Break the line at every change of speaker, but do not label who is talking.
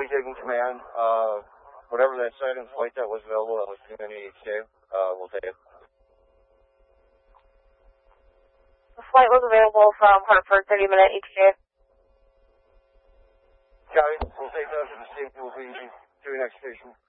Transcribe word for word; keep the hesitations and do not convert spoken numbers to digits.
taking command. Uh, whatever that sighting flight that was available, that was two ninety-eight K. Uh, we'll take it.
The flight was available from Hartford, thirty minute H J.
Copy. We'll take those to the state. We'll be to the next station.